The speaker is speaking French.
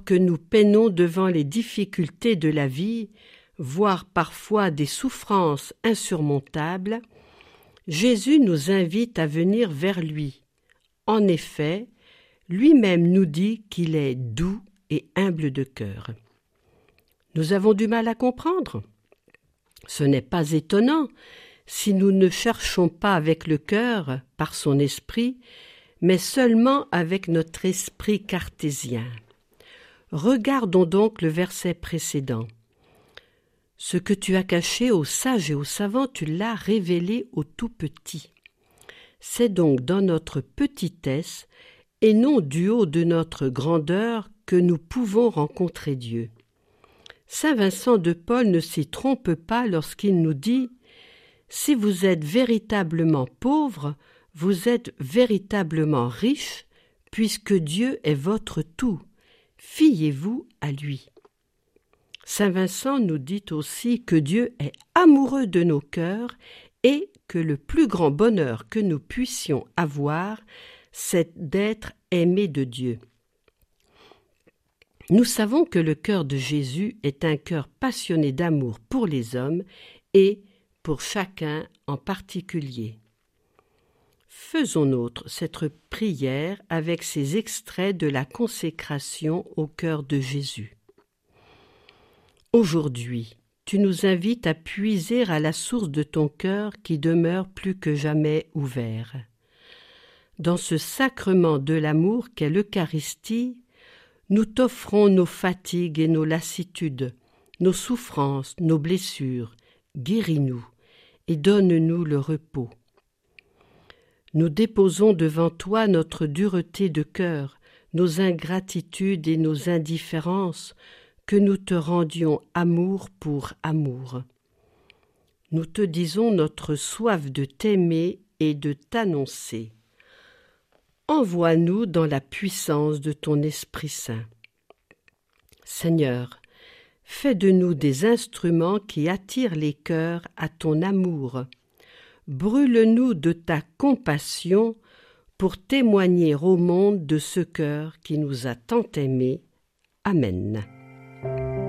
alors que nous peinons devant les difficultés de la vie, voire parfois des souffrances insurmontables, Jésus nous invite à venir vers lui. En effet, lui-même nous dit qu'il est doux et humble de cœur. Nous avons du mal à comprendre. Ce n'est pas étonnant si nous ne cherchons pas avec le cœur, par son esprit, mais seulement avec notre esprit cartésien. Regardons donc le verset précédent. « Ce que tu as caché aux sages et aux savants, tu l'as révélé aux tout-petits. » C'est donc dans notre petitesse et non du haut de notre grandeur que nous pouvons rencontrer Dieu. Saint Vincent de Paul ne s'y trompe pas lorsqu'il nous dit « Si vous êtes véritablement pauvre, vous êtes véritablement riche, puisque Dieu est votre tout. Fiez-vous à lui. » Saint Vincent nous dit aussi que Dieu est amoureux de nos cœurs et que le plus grand bonheur que nous puissions avoir, c'est d'être aimés de Dieu. Nous savons que le cœur de Jésus est un cœur passionné d'amour pour les hommes et pour chacun en particulier. Faisons nôtre cette prière avec ces extraits de la consécration au cœur de Jésus. Aujourd'hui, tu nous invites à puiser à la source de ton cœur qui demeure plus que jamais ouvert. Dans ce sacrement de l'amour qu'est l'Eucharistie, nous t'offrons nos fatigues et nos lassitudes, nos souffrances, nos blessures. Guéris-nous et donne-nous le repos. Nous déposons devant toi notre dureté de cœur, nos ingratitudes et nos indifférences, que nous te rendions amour pour amour. Nous te disons notre soif de t'aimer et de t'annoncer. Envoie-nous dans la puissance de ton Esprit Saint. Seigneur, fais de nous des instruments qui attirent les cœurs à ton amour. Brûle-nous de ta compassion pour témoigner au monde de ce cœur qui nous a tant aimés. Amen.